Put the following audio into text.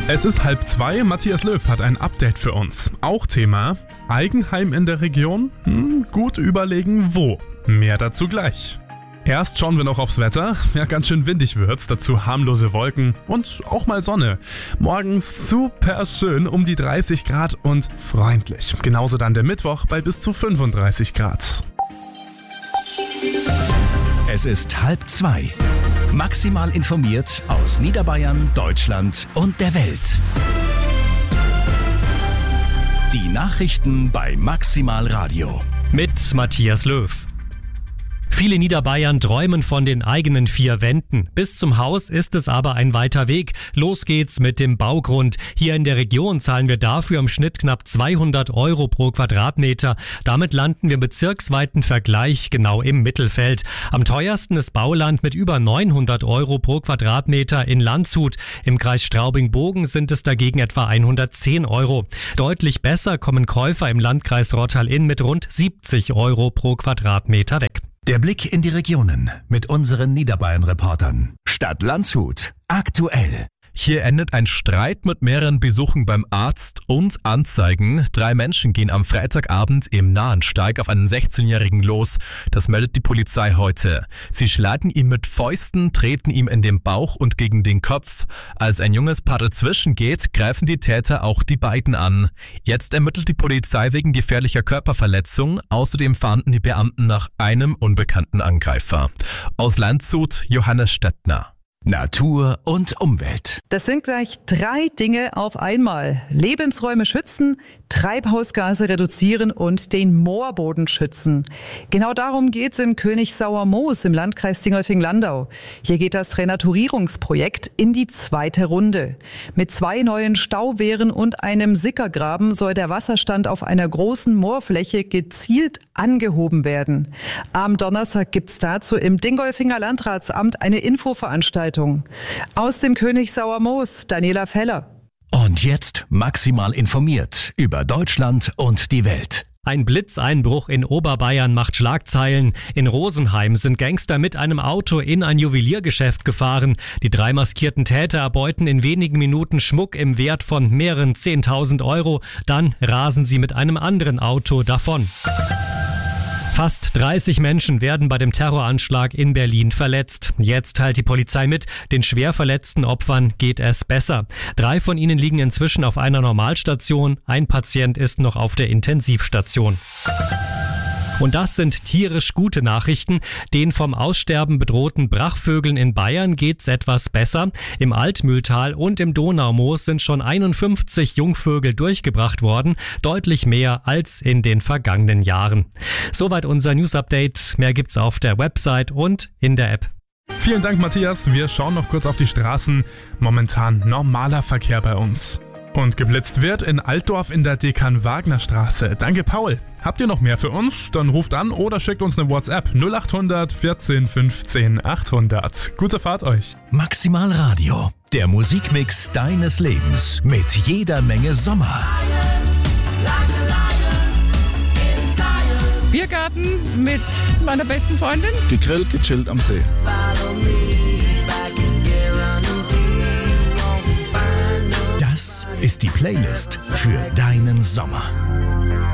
Es ist 1:30, Matthias Löw hat ein Update für uns. Auch Thema Eigenheim in der Region? Gut überlegen, wo. Mehr dazu gleich. Erst schauen wir noch aufs Wetter. Ja, ganz schön windig wird's, dazu harmlose Wolken und auch mal Sonne. Morgens super schön, um die 30 Grad und freundlich. Genauso dann der Mittwoch bei bis zu 35 Grad. Es ist 1:30. Maximal informiert aus Niederbayern, Deutschland und der Welt. Die Nachrichten bei Maximal Radio. Mit Matthias Löw. Viele Niederbayern träumen von den eigenen 4 Wänden. Bis zum Haus ist es aber ein weiter Weg. Los geht's mit dem Baugrund. Hier in der Region zahlen wir dafür im Schnitt knapp 200 € pro Quadratmeter. Damit landen wir im bezirksweiten Vergleich genau im Mittelfeld. Am teuersten ist Bauland mit über 900 € pro Quadratmeter in Landshut. Im Kreis Straubing-Bogen sind es dagegen etwa 110 €. Deutlich besser kommen Käufer im Landkreis Rottal-Inn mit rund 70 € pro Quadratmeter weg. Der Blick in die Regionen mit unseren Niederbayern-Reportern. Stadt Landshut. Aktuell. Hier endet ein Streit mit mehreren Besuchen beim Arzt und Anzeigen. 3 Menschen gehen am Freitagabend im Nahensteig auf einen 16-Jährigen los. Das meldet die Polizei heute. Sie schlagen ihn mit Fäusten, treten ihm in den Bauch und gegen den Kopf. Als ein junges Paar dazwischen geht, greifen die Täter auch die beiden an. Jetzt ermittelt die Polizei wegen gefährlicher Körperverletzung. Außerdem fahnden die Beamten nach einem unbekannten Angreifer. Aus Landshut, Johannes Stettner. Natur und Umwelt. Das sind gleich 3 Dinge auf einmal. Lebensräume schützen, Treibhausgase reduzieren und den Moorboden schützen. Genau darum geht's im Königsauer Moos im Landkreis Dingolfing-Landau. Hier geht das Renaturierungsprojekt in die 2. Runde. Mit 2 neuen Stauwehren und einem Sickergraben soll der Wasserstand auf einer großen Moorfläche gezielt angehoben werden. Am Donnerstag gibt's dazu im Dingolfinger Landratsamt eine Infoveranstaltung. Aus dem Königsauer Moos, Daniela Feller. Und jetzt maximal informiert über Deutschland und die Welt. Ein Blitzeinbruch in Oberbayern macht Schlagzeilen. In Rosenheim sind Gangster mit einem Auto in ein Juweliergeschäft gefahren. Die 3 maskierten Täter erbeuten in wenigen Minuten Schmuck im Wert von mehreren 10.000 €. Dann rasen sie mit einem anderen Auto davon. Fast 30 Menschen werden bei dem Terroranschlag in Berlin verletzt. Jetzt teilt die Polizei mit, den schwer verletzten Opfern geht es besser. 3 von ihnen liegen inzwischen auf einer Normalstation, ein Patient ist noch auf der Intensivstation. Und das sind tierisch gute Nachrichten. Den vom Aussterben bedrohten Brachvögeln in Bayern geht's etwas besser. Im Altmühltal und im Donaumoos sind schon 51 Jungvögel durchgebracht worden. Deutlich mehr als in den vergangenen Jahren. Soweit unser News-Update. Mehr gibt's auf der Website und in der App. Vielen Dank, Matthias. Wir schauen noch kurz auf die Straßen. Momentan normaler Verkehr bei uns. Und geblitzt wird in Altdorf in der Dekan-Wagner-Straße. Danke, Paul. Habt ihr noch mehr für uns? Dann ruft an oder schickt uns eine WhatsApp 0800 14 15 800. Gute Fahrt euch. Maximal Radio, der Musikmix deines Lebens mit jeder Menge Sommer. Biergarten mit meiner besten Freundin. Gegrillt, gechillt am See. Das ist die Playlist für deinen Sommer.